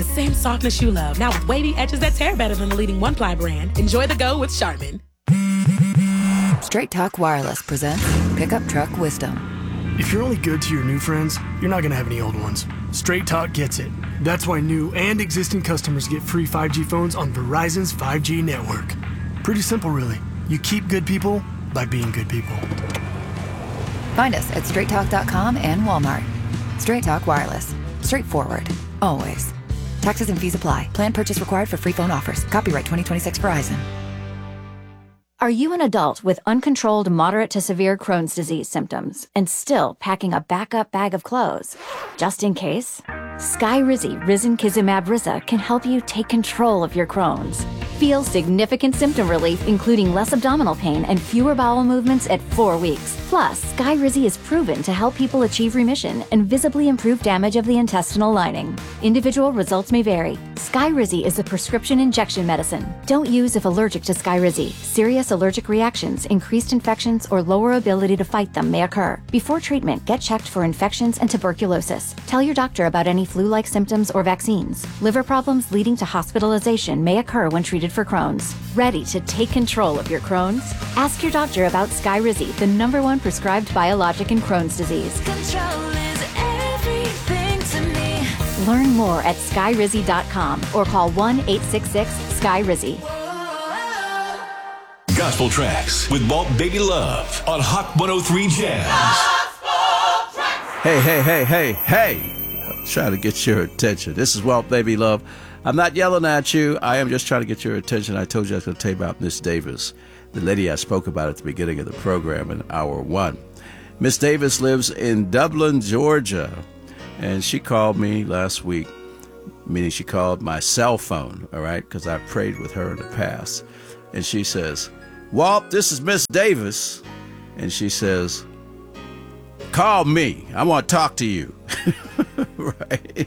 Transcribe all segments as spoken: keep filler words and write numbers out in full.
The same softness you love, now with wavy edges that tear better than the leading one-ply brand. Enjoy the go with Charmin. Straight Talk Wireless presents Pickup Truck Wisdom. If you're only good to your new friends, you're not going to have any old ones. Straight Talk gets it. That's why new and existing customers get free five G phones on Verizon's five G network. Pretty simple, really. You keep good people by being good people. Find us at straight talk dot com and Walmart. Straight Talk Wireless. Straightforward. Always. Taxes and fees apply. Plan purchase required for free phone offers. Copyright twenty twenty-six Verizon. Are you an adult with uncontrolled moderate to severe Crohn's disease symptoms and still packing a backup bag of clothes? Just in case? Skyrizi Risankizumab Riza can help you take control of your Crohn's. Feel significant symptom relief, including less abdominal pain and fewer bowel movements at four weeks. Plus, Skyrizi is proven to help people achieve remission and visibly improve damage of the intestinal lining. Individual results may vary. Skyrizi is a prescription injection medicine. Don't use if allergic to Skyrizi. Serious allergic reactions, increased infections, or lower ability to fight them may occur. Before treatment, get checked for infections and tuberculosis. Tell your doctor about any flu-like symptoms or vaccines. Liver problems leading to hospitalization may occur when treated for Crohn's. Ready to take control of your Crohn's? Ask your doctor about Skyrizi, the number one prescribed biologic in Crohn's disease. Control is everything to me. Learn more at skyrizi dot com or call one eight six six Skyrizi. Gospel Tracks with Walt Baby Love on Hot one oh three Jazz. Hey, hey, hey, hey, hey. I'm trying to get your attention. This is Walt Baby Love. I'm not yelling at you. I am just trying to get your attention. I told you I was going to tell you about Miss Davis, the lady I spoke about at the beginning of the program in hour one. Miss Davis lives in Dublin, Georgia, and she called me last week, meaning she called my cell phone, all right, because I prayed with her in the past. And she says, Walt, this is Miss Davis. And she says, call me. I want to talk to you. Right?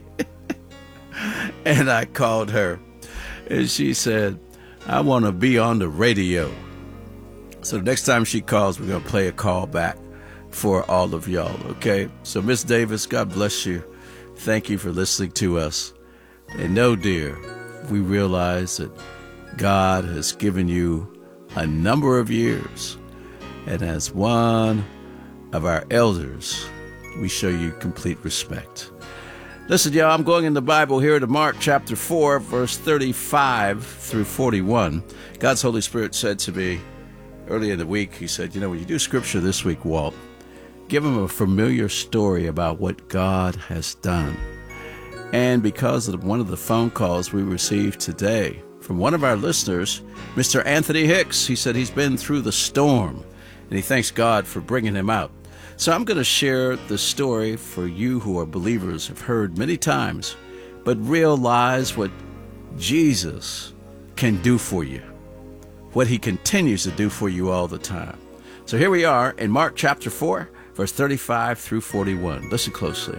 And I called her, and she said, I want to be on the radio. So the next time she calls, we're going to play a call back for all of y'all, okay? So Miss Davis, God bless you. Thank you for listening to us. And know, dear, we realize that God has given you a number of years. And as one of our elders, we show you complete respect. Listen, y'all, I'm going in the Bible here to Mark chapter four, verse thirty-five through forty-one. God's Holy Spirit said to me early in the week, he said, you know, when you do scripture this week, Walt, give them a familiar story about what God has done. And because of one of the phone calls we received today from one of our listeners, Mister Anthony Hicks, he said he's been through the storm, and he thanks God for bringing him out. So I'm going to share the story for you who are believers, have heard many times, but realize what Jesus can do for you, what he continues to do for you all the time. So here we are in Mark chapter four, verse thirty-five through forty-one. Listen closely.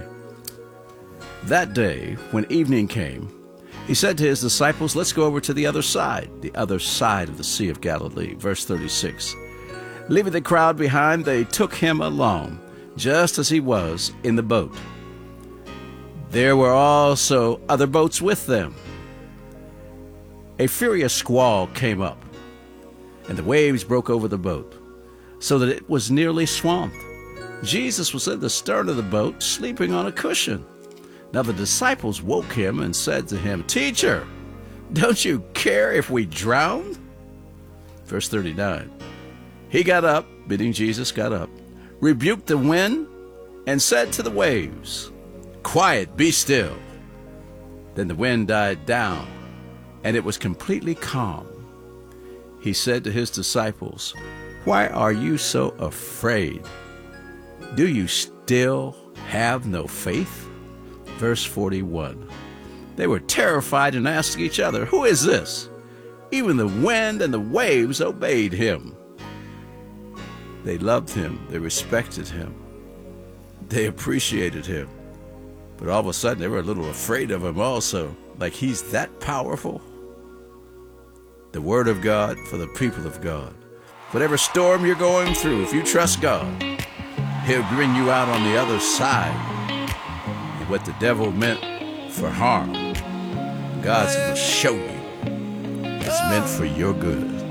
That day, when evening came, he said to his disciples, let's go over to the other side, the other side of the Sea of Galilee. Verse thirty-six. Leaving the crowd behind, they took him along, just as he was in the boat. There were also other boats with them. A furious squall came up, and the waves broke over the boat, so that it was nearly swamped. Jesus was in the stern of the boat, sleeping on a cushion. Now the disciples woke him and said to him, Teacher, don't you care if we drown? Verse thirty-nine. He got up, bidding Jesus got up, rebuked the wind, and said to the waves, Quiet, be still. Then the wind died down, and it was completely calm. He said to his disciples, Why are you so afraid? Do you still have no faith? Verse forty-one. They were terrified and asked each other, Who is this? Even the wind and the waves obeyed him. They loved him. They respected him. They appreciated him. But all of a sudden, they were a little afraid of him also, like he's that powerful. The Word of God for the people of God. Whatever storm you're going through, if you trust God, he'll bring you out on the other side. And what the devil meant for harm, God's going to show you it's meant for your good.